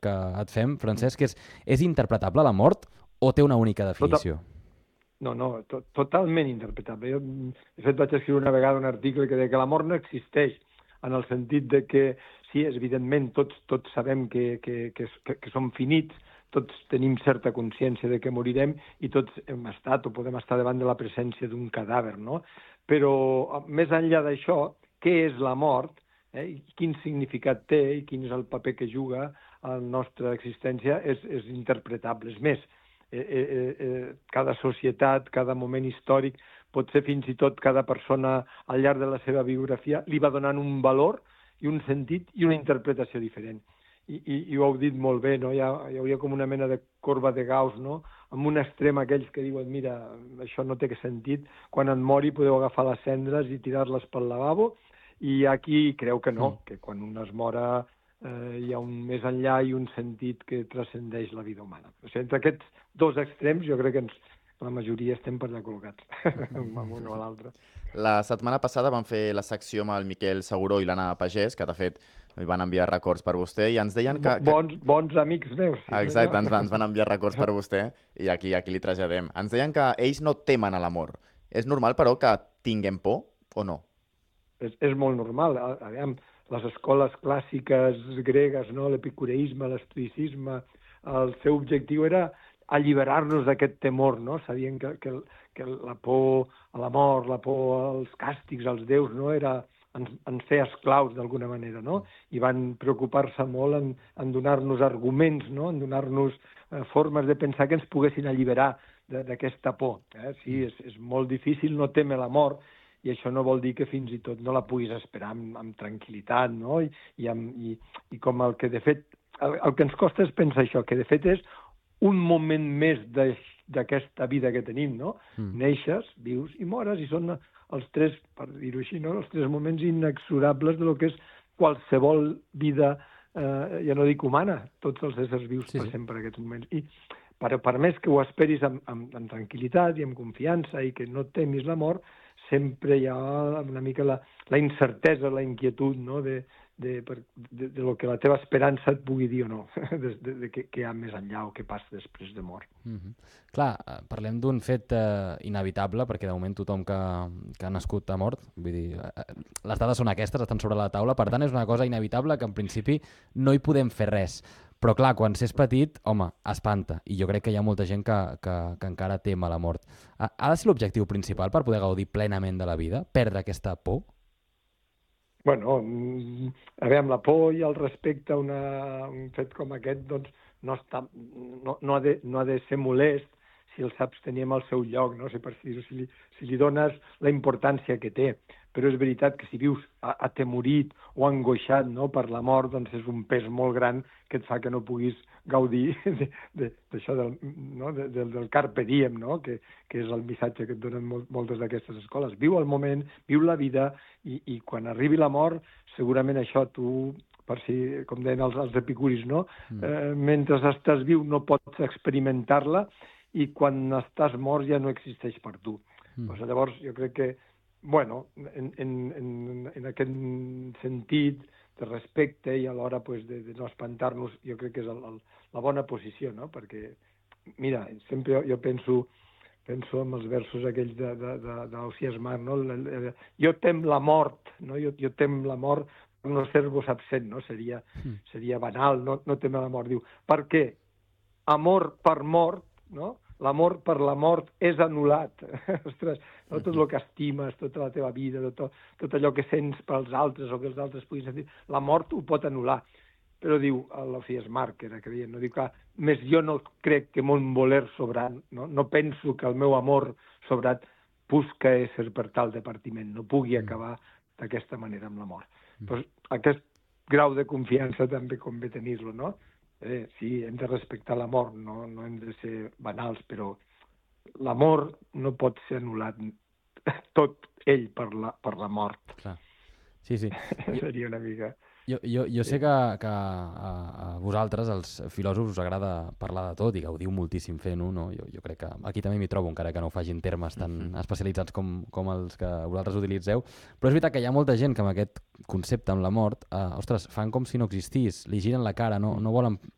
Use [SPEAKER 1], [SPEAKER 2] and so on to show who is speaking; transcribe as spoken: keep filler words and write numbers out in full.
[SPEAKER 1] que et fem, Francesc, és, és interpretable la mort o té una única definició?
[SPEAKER 2] Tota... No, no, to totalment interpretable. Jo, de fet, vaig escriure una vegada un article que deia que la mort no existeix, en el sentit de que, sí, evidentment, tots, tots sabem que, que, que, que, que som finits, tots tenim certa consciència de que morirem i tots hem estat o podem estar davant de la presència d'un cadàver, no? Però, més enllà d'això, què és la mort, eh? Quin significat té i quin és el paper que juga a la nostra existència és, és interpretable. És més, Eh, eh, eh, cada societat, cada moment històric, pot ser fins i tot cada persona al llarg de la seva biografia li va donant un valor i un sentit i una interpretació diferent. I, i, i ho heu dit molt bé, no? Hi ha, hi hauria com una mena de corba de Gauss, no? Amb un extrem aquells que diuen, mira, això no té sentit, quan en mori podeu agafar les cendres i tirar-les pel lavabo, i aquí creu que no, que quan un es mora eh, hi ha un més enllà i un sentit que transcendeix la vida humana. O sigui, entre aquests dos extrems jo crec que ens, la majoria estem per allà col·locats, amb un o l'altre.
[SPEAKER 3] La setmana passada vam fer la secció amb el Miquel Seguró i l'Anna Pagès, que de fet li van enviar records per vostè, i ens deien que... que...
[SPEAKER 2] Bons, bons amics meus. Sí,
[SPEAKER 3] exacte, ens van, ens van enviar records per vostè, i aquí, aquí li traslladem. Ens deien que ells no temen a l'amor. És normal, però, que tinguem por o no?
[SPEAKER 2] És, és molt normal. A, a veure, les escoles clàssiques gregues, no? L'epicureisme, l'estoïcisme, el seu objectiu era alliberar-nos d'aquest temor, no? Sabien que, que, que la por a la mort, la por als càstigs, als déus, no? Era en, en fer esclaus d'alguna manera, no? I van preocupar-se molt en, en donar-nos arguments, no? En donar-nos eh, formes de pensar que ens poguessin alliberar d'aquesta por. Eh? Sí, és, és molt difícil no temer la mort, i això no vol dir que fins i tot no la puguis esperar amb, amb tranquil·litat, no? I, i, amb, i, i com el que de fet, el, el que ens costa és pensar això, que de fet és un moment més d'aquesta vida que tenim, no? Mm. Neixes, vius i mores, i són els tres, per dir-ho així, no? Els tres moments inexorables de lo que és qualsevol vida, eh, ja no dic humana, tots els éssers vius sí, passem sí. per aquests moments. I per, per més que ho esperis amb, amb, amb tranquil·litat i amb confiança i que no temis la mort, sempre hi ha una mica la, la incertesa, la inquietud, no? de, de, de, de lo que la teva esperança et pugui dir o no, de, de, de què, què hi ha més enllà o què passa després de mort.
[SPEAKER 1] Mm-hmm. Clar, parlem d'un fet eh, inevitable, perquè de moment tothom que, que ha nascut ha mort, vull dir, eh, les dades són aquestes, estan sobre la taula, per tant és una cosa inevitable que en principi no hi podem fer res. Però clar, quan s'és petit, home, espanta. I jo crec que hi ha molta gent que, que, que encara tem a la mort. Ha, ha de ser l'objectiu principal per poder gaudir plenament de la vida? Perdre aquesta por?
[SPEAKER 2] Bueno, a veure, amb la por i el respecte a una, un fet com aquest, doncs no, està, no, no, ha de, no ha de ser molest si el saps tenir en el seu lloc, no? Si, per dir-ho, si, li, si li dones la importància que té. Però és veritat que si vius atemorit o angoixat, no, per la mort, doncs és un pes molt gran que et fa que no puguis gaudir d'això del, no, de, de, del carpe diem, no? que, que és el missatge que et donen molt, moltes d'aquestes escoles. Viu el moment, viu la vida, i, i quan arribi la mort, segurament això tu, per si, com deien els, els epicuris, no? Mm. Eh, mentre estàs viu no pots experimentar-la, i quan estàs mort ja no existeix per tu. Mm. Pues, llavors jo crec que bueno, en, en, en, en aquest sentit de respecte i alhora pues, de, de no espantar-nos, jo crec que és el, el, la bona posició, no? Perquè, mira, sempre jo, jo penso, penso en els versos aquells de, de, de, d'Ausiàs Marc, no? Jo tem la mort, no? Jo, jo tem la mort per no ser-vos absent, no? Seria, seria banal, no, no temer la mort. Diu, per què? Amor per mort, no? L'amor per la mort és anul·lat. Ostres, no? Tot el que estimes, tota la teva vida, tot, tot allò que sents pels altres o que els altres puguin sentir, la mort ho pot anul·lar. Però diu, l'Ausiàs Marc, que era creient, no? Diu que més jo no crec que mon voler sobrat, no? No penso que el meu amor sobrat busca ésser per tal de partiment, no pugui acabar d'aquesta manera amb la mort. Pues aquest grau de confiança també convé tenir-lo, no? Eh, sí, hem de respectar la mort, no, no hem de ser banals, però l'amor no pot ser anul·lat tot ell per la, per la mort.
[SPEAKER 1] Clar. Sí, sí.
[SPEAKER 2] Seria una mica...
[SPEAKER 1] Jo, jo, jo sé que, que a, a vosaltres, els filòsofs, us agrada parlar de tot i gaudiu moltíssim fent-ho, no? Jo, jo crec que aquí també m'hi trobo, encara que no ho facin termes tan mm-hmm. especialitzats com, com els que vosaltres utilitzeu, però és veritat que hi ha molta gent que amb aquest concepte, amb la mort, eh, ostres, fan com si no existís, li giren la cara, no, no volen